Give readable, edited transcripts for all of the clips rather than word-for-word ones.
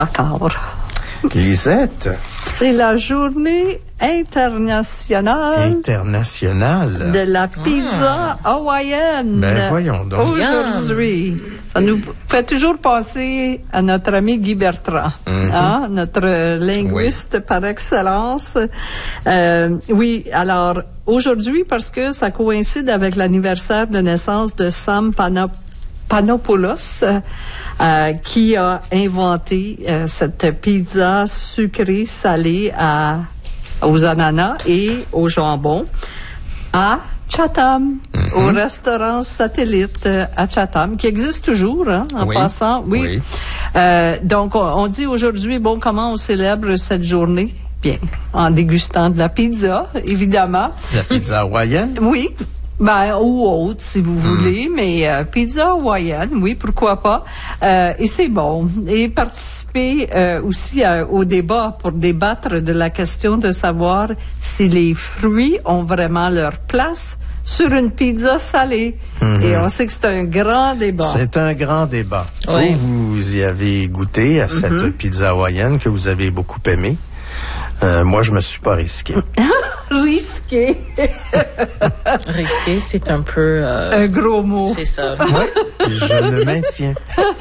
Encore. Lisette. C'est la journée internationale de la pizza hawaïenne. Ben voyons donc. Aujourd'hui. Ça nous fait toujours penser à notre ami Guy Bertrand, hein, notre linguiste par excellence. Oui, alors aujourd'hui, parce que ça coïncide avec l'anniversaire de naissance de Sam Panopoulos, qui a inventé cette pizza sucrée salée aux ananas et au jambon à Chatham, au restaurant Satellite à Chatham, qui existe toujours, hein, en passant. Oui. Donc, on dit aujourd'hui, bon, comment on célèbre cette journée? Bien, en dégustant de la pizza, évidemment. La pizza hawaïenne? Oui. Ben, ou autre, si vous voulez, mais pizza hawaïenne, oui, pourquoi pas. Et c'est bon. Et participer aussi au débat pour débattre de la question de savoir si les fruits ont vraiment leur place sur une pizza salée. Et on sait que c'est un grand débat. C'est un grand débat. Oui. Vous y avez goûté à cette pizza hawaïenne que vous avez beaucoup aimée. Moi, je me suis pas risqué. Risqué. Risqué, c'est un peu... un gros mot. C'est ça. Oui, je le maintiens.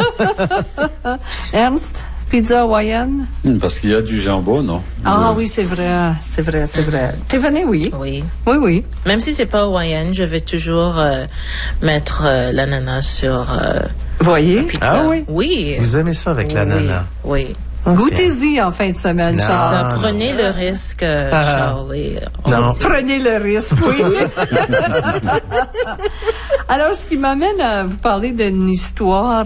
Ernst, pizza hawaïenne? Parce qu'il y a du jambon, non? Ah oui, c'est vrai. T'es venu, oui? Oui. Oui. Même si c'est pas hawaïenne, je vais toujours mettre l'ananas sur Voyez? la pizza. Ah oui? Oui. Vous aimez ça avec l'ananas? Oui. Goûtez-y en fin de semaine, Non. Charles. Prenez le risque, Charles. Non. Prenez le risque, oui. Alors, ce qui m'amène à vous parler d'une histoire,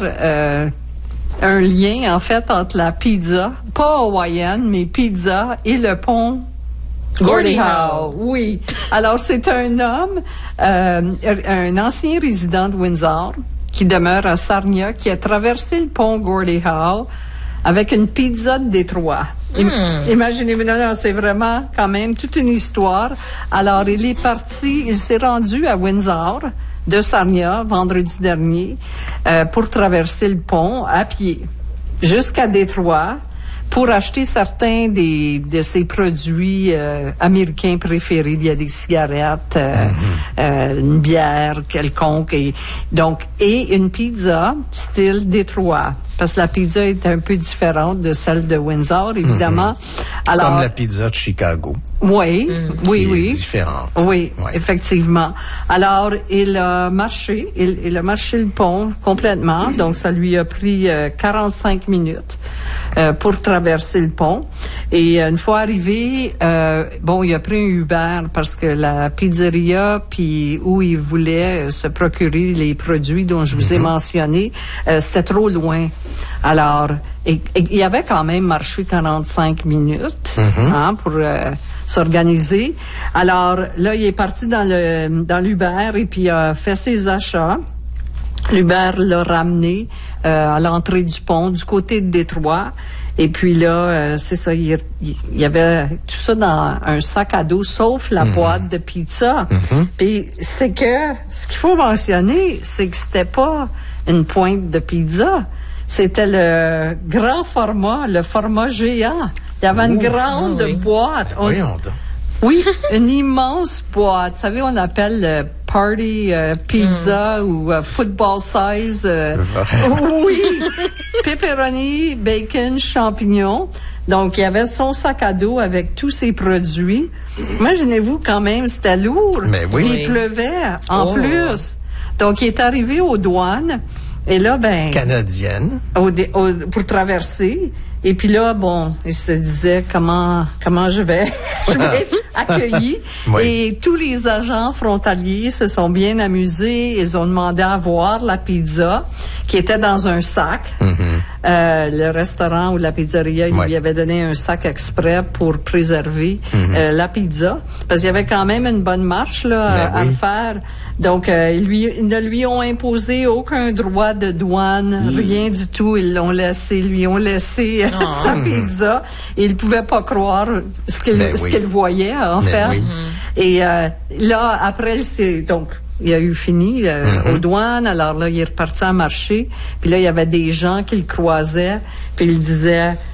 un lien, en fait, entre la pizza, pas hawaïenne, mais pizza, et le pont Gordie Howe. Oui. Alors, c'est un homme, un ancien résident de Windsor, qui demeure à Sarnia, qui a traversé le pont Gordie Howe avec une pizza de Détroit. Imaginez-vous, non, c'est vraiment quand même toute une histoire. Alors, il s'est rendu à Windsor de Sarnia vendredi dernier pour traverser le pont à pied jusqu'à Détroit pour acheter certains de ses produits américains préférés. Il y a des cigarettes, une bière quelconque, et une pizza style Détroit. Parce que la pizza est un peu différente de celle de Windsor, évidemment. Alors, comme la pizza de Chicago. Oui, oui. Différente. Oui, effectivement. Alors, il a marché le pont complètement. Donc, ça lui a pris 45 minutes pour traverser le pont. Et une fois arrivé, il a pris un Uber parce que la pizzeria puis où il voulait se procurer les produits dont je vous ai mentionné, c'était trop loin. Alors, il avait quand même marché 45 minutes pour s'organiser. Alors, là, il est parti dans l'Uber et puis il a fait ses achats. L'Uber l'a ramené à l'entrée du pont, du côté de Détroit. Et puis là, c'est ça, il y avait tout ça dans un sac à dos, sauf la boîte de pizza. Puis c'est que, ce qu'il faut mentionner, c'est que c'était pas une pointe de pizza. C'était le grand format, le format géant. Il y avait une grande boîte. Voyons donc. Oui, une immense boîte. Vous savez, on appelle party pizza ou football size. Oui, pepperoni, bacon, champignons. Donc, il y avait son sac à dos avec tous ses produits. Imaginez-vous quand même, c'était lourd. Mais oui. Il pleuvait en plus. Donc, il est arrivé aux douanes. Et là, canadienne. Pour traverser. Et puis là, il se disait comment je vais être accueilli. Et tous les agents frontaliers se sont bien amusés. Ils ont demandé à voir la pizza qui était dans un sac. Le restaurant ou la pizzeria, il lui avait donné un sac exprès pour préserver la pizza. Parce qu'il y avait quand même une bonne marche à faire. Donc, ils ne lui ont imposé aucun droit de douane, rien du tout. Ils lui ont laissé sa pizza. Et il pouvait pas croire ce qu'il voyait, en fait. Et là, après, Il a eu fini aux douanes. Alors là, il est reparti à marcher. Puis là, il y avait des gens qui le croisaient. Puis il disait,